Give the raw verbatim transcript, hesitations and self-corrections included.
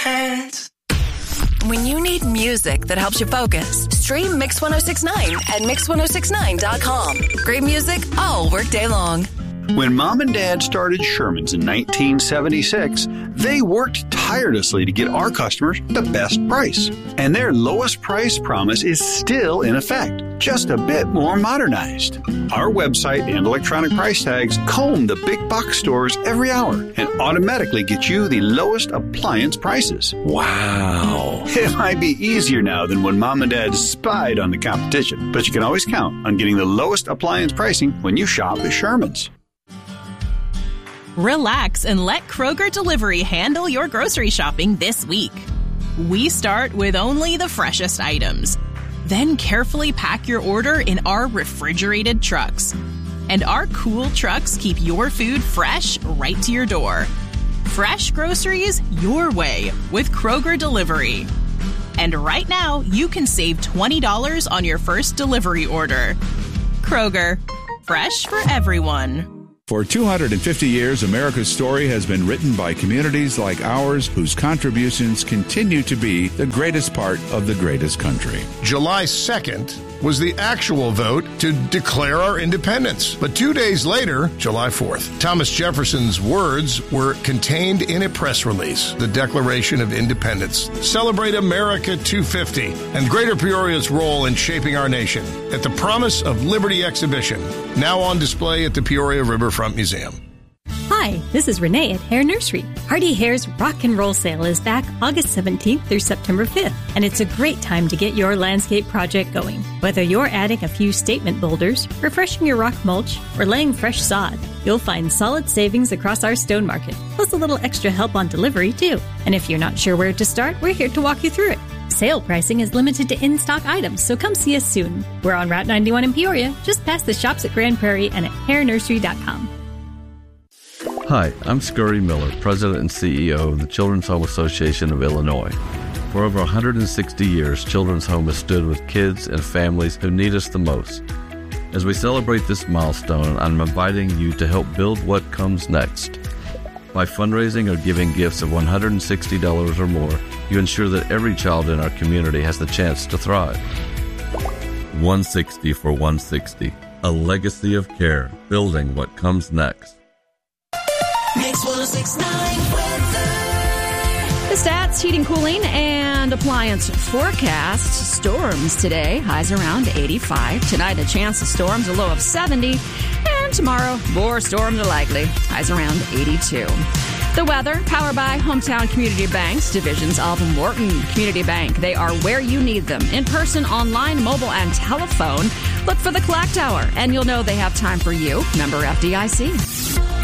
hands. When you need music that helps you focus, stream Mix one oh six point nine at mix ten sixty-nine dot com. Great music all workday long. When Mom and Dad started Sherman's in nineteen seventy-six, they worked tirelessly to get our customers the best price. And their lowest price promise is still in effect, just a bit more modernized. Our website and electronic price tags comb the big box stores every hour and automatically get you the lowest appliance prices. Wow. It might be easier now than when Mom and Dad spied on the competition, but you can always count on getting the lowest appliance pricing when you shop at Sherman's. Relax and let Kroger Delivery handle your grocery shopping this week. We start with only the freshest items. Then carefully pack your order in our refrigerated trucks. And our cool trucks keep your food fresh right to your door. Fresh groceries your way with Kroger Delivery. And right now, you can save twenty dollars on your first delivery order. Kroger, fresh for everyone. For two hundred fifty years, America's story has been written by communities like ours whose contributions continue to be the greatest part of the greatest country. July second was the actual vote to declare our independence. But two days later, July fourth, Thomas Jefferson's words were contained in a press release, the Declaration of Independence. Celebrate America two fifty and Greater Peoria's role in shaping our nation at the Promise of Liberty exhibition, now on display at the Peoria Riverfront Museum. Hi, this is Renee at Hair Nursery. Hardy Hair's Rock and Roll Sale is back August seventeenth through September fifth, and it's a great time to get your landscape project going. Whether you're adding a few statement boulders, refreshing your rock mulch, or laying fresh sod, you'll find solid savings across our stone market, plus a little extra help on delivery, too. And if you're not sure where to start, we're here to walk you through it. Sale pricing is limited to in-stock items, so come see us soon. We're on Route ninety-one in Peoria, just past the shops at Grand Prairie and at hair nursery dot com. Hi, I'm Scurry Miller, President and C E O of the Children's Home Association of Illinois. For over one hundred sixty years, Children's Home has stood with kids and families who need us the most. As we celebrate this milestone, I'm inviting you to help build what comes next. By fundraising or giving gifts of one hundred sixty dollars or more, you ensure that every child in our community has the chance to thrive. one sixty for one sixty, a legacy of care, building what comes next. Mix one oh six point nine weather. The stats, heating, cooling, and appliance forecast. Storms today, highs around eighty-five. Tonight, a chance of storms, a low of seventy. And tomorrow, more storms are likely, highs around eighty-two. The weather, powered by Hometown Community Banks, divisions of Morton Community Bank. They are where you need them, in person, online, mobile, and telephone. Look for the Clock Tower, and you'll know they have time for you. Member F D I C.